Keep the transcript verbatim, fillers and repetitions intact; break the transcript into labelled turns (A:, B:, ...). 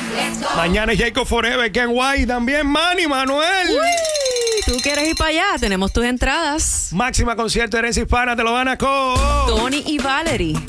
A: Mañana es Jacob Forever, Ken White, también Manny Manuel.
B: Uy, ¿tú quieres ir para allá? Tenemos tus entradas.
A: Máxima concierto de Herencia Hispana, te lo ganas con
B: Tony y Valerie.